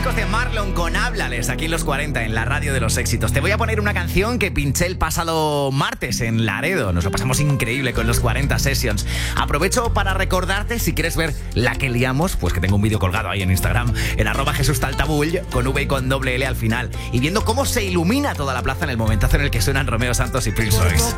clásicos de Marlon con Háblales, aquí en los 40, en la radio de los éxitos. Te voy a poner una canción que pinché el pasado martes en Laredo. Nos lo pasamos increíble con los 40 Sessions. Aprovecho para recordarte, si quieres ver la que liamos, pues que tengo un vídeo colgado ahí en Instagram, en @JesusTaltabull, con V y con doble L al final, y viendo cómo se ilumina toda la plaza en el momentazo en el que suenan Romeo Santos y Prince Royce.